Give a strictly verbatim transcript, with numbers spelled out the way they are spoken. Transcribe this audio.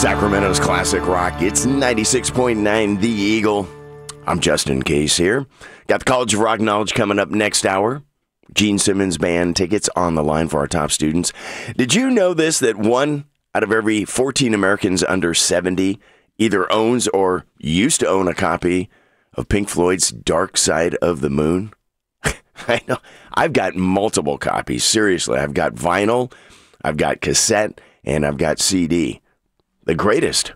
Sacramento's classic rock. It's ninety-six point nine The Eagle. I'm Justin Case here. Got the College of Rock Knowledge coming up next hour. Gene Simmons Band tickets on the line for our top students. Did you know this, that one out of every fourteen Americans under seventy either owns or used to own a copy of Pink Floyd's Dark Side of the Moon? I know. I've got multiple copies. Seriously, I've got vinyl, I've got cassette, and I've got C D. The greatest